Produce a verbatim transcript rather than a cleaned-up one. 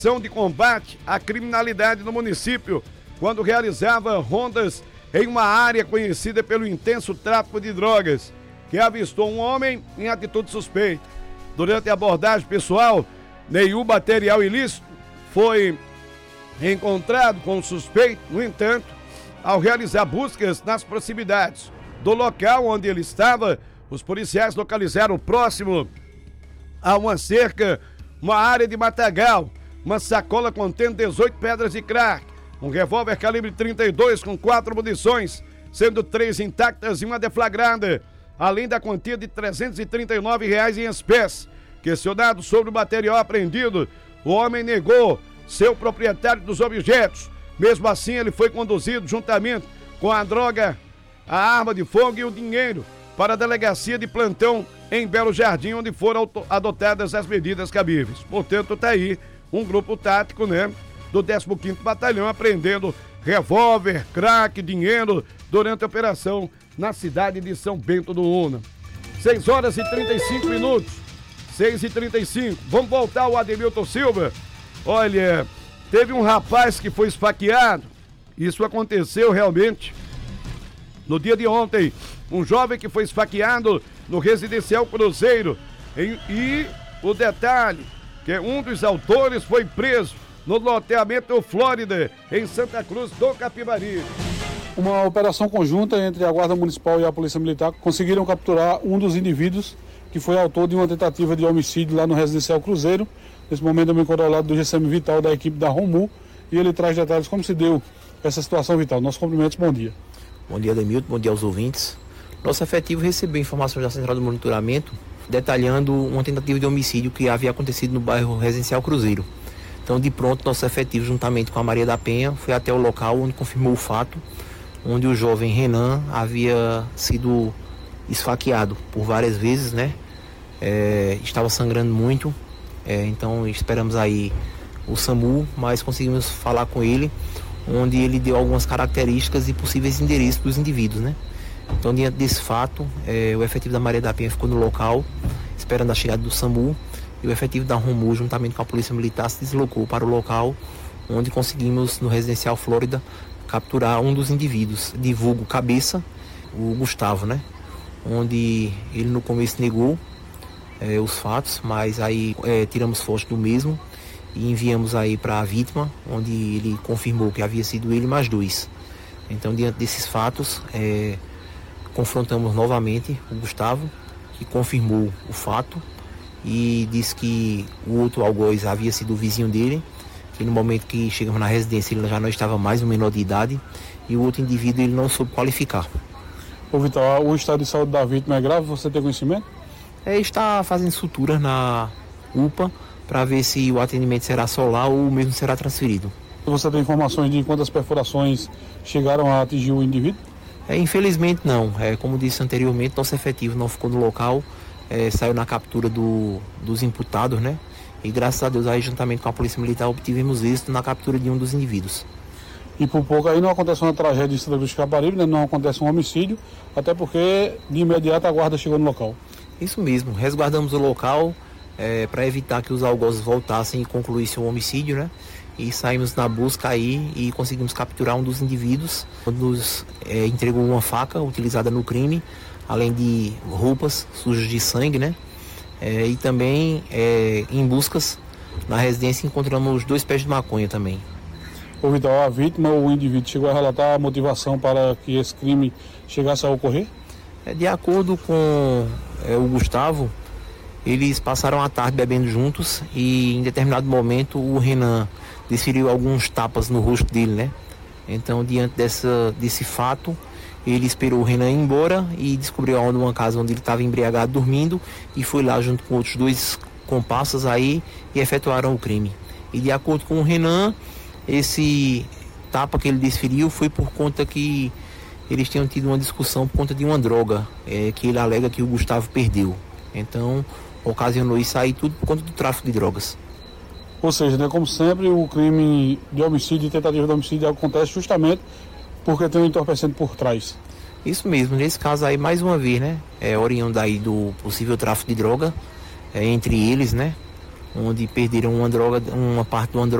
Ação de combate à criminalidade no município, quando realizava rondas em uma área conhecida pelo intenso tráfico de drogas, que avistou um homem em atitude suspeita. Durante a abordagem pessoal, nenhum material ilícito foi encontrado com o suspeito. No entanto, ao realizar buscas nas proximidades do local onde ele estava, os policiais localizaram próximo a uma cerca, uma área de matagal, uma sacola contendo dezoito pedras de crack, um revólver calibre trinta e dois com quatro munições, sendo três intactas e uma deflagrada, além da quantia de trezentos e trinta e nove reais em espécie. Questionado sobre o material apreendido, o homem negou ser o proprietário dos objetos. Mesmo assim, ele foi conduzido juntamente com a droga, a arma de fogo e o dinheiro para a delegacia de plantão em Belo Jardim, onde foram adotadas as medidas cabíveis. Portanto, está aí um grupo tático, né, do décimo quinto Batalhão apreendendo revólver, crack, dinheiro durante a operação na cidade de São Bento do Una. seis horas e trinta e cinco minutos. seis e trinta e cinco. Vamos voltar ao Ademilton Silva. Olha, teve um rapaz que foi esfaqueado. Isso aconteceu realmente no dia de ontem. Um jovem que foi esfaqueado no Residencial Cruzeiro. E, e o detalhe, que um dos autores foi preso no loteamento Flórida, em Santa Cruz do Capibari. Uma operação conjunta entre a Guarda Municipal e a Polícia Militar conseguiram capturar um dos indivíduos que foi autor de uma tentativa de homicídio lá no Residencial Cruzeiro. Nesse momento eu me encontro ao lado do G C M Vital da equipe da Romu e ele traz detalhes como se deu essa situação, Vital. Nossos cumprimentos, bom dia. Bom dia, Ademilton, bom dia aos ouvintes. Nosso efetivo recebeu informações da Central de Monitoramento detalhando uma tentativa de homicídio que havia acontecido no bairro Residencial Cruzeiro. Então, de pronto, nosso efetivo, juntamente com a Maria da Penha, foi até o local onde confirmou o fato, onde o jovem Renan havia sido esfaqueado por várias vezes, né? É, estava sangrando muito, é, então esperamos aí o SAMU, mas conseguimos falar com ele, onde ele deu algumas características e possíveis endereços dos indivíduos, né? Então, diante desse fato, é, o efetivo da Maria da Penha ficou no local, esperando a chegada do SAMU, e o efetivo da Romu, juntamente com a Polícia Militar, se deslocou para o local, onde conseguimos, no Residencial Flórida, capturar um dos indivíduos, de vulgo cabeça, o Gustavo, né? Onde ele no começo negou é, os fatos, mas aí é, tiramos foto do mesmo e enviamos aí para a vítima, onde ele confirmou que havia sido ele mais dois. Então, diante desses fatos, é, confrontamos novamente o Gustavo, que confirmou o fato e disse que o outro algoz havia sido o vizinho dele, que no momento que chegamos na residência ele já não estava mais um menor de idade, e o outro indivíduo ele não soube qualificar. Ô Vital, o estado de saúde da vítima é grave, você tem conhecimento? É, está fazendo suturas na U P A para ver se o atendimento será só lá ou mesmo será transferido. Você tem informações de quantas perfurações chegaram a atingir o indivíduo? É, infelizmente não, é, como disse anteriormente, nosso efetivo não ficou no local, é, saiu na captura do, dos imputados, né? E graças a Deus aí, juntamente com a Polícia Militar, obtivemos êxito na captura de um dos indivíduos. E por pouco aí não acontece uma tragédia em Santa Cruz do Capibari, né? Não acontece um homicídio, até porque de imediato a guarda chegou no local. Isso mesmo, resguardamos o local é, para evitar que os algozes voltassem e concluíssem o homicídio, né? E saímos na busca aí e conseguimos capturar um dos indivíduos, nos é, entregou uma faca utilizada no crime, além de roupas sujas de sangue, né? É, e também é, em buscas na residência encontramos dois pés de maconha também. Ô Vital, a vítima ou o indivíduo chegou a relatar a motivação para que esse crime chegasse a ocorrer? É, de acordo com é, o Gustavo, eles passaram a tarde bebendo juntos e em determinado momento o Renan desferiu alguns tapas no rosto dele, né? Então, diante dessa, desse fato, ele esperou o Renan ir embora e descobriu onde uma casa onde ele estava embriagado dormindo e foi lá junto com outros dois comparsas aí e efetuaram o crime. E de acordo com o Renan, esse tapa que ele desferiu foi por conta que eles tinham tido uma discussão por conta de uma droga é, que ele alega que o Gustavo perdeu. Então, ocasionou isso aí tudo por conta do tráfico de drogas. Ou seja, né, como sempre, o crime de homicídio e tentativa de homicídio acontece justamente porque tem um entorpecente por trás. Isso mesmo, nesse caso aí, mais uma vez, né, é oriundo aí do possível tráfico de droga é, entre eles, né, onde perderam uma droga, uma parte de uma droga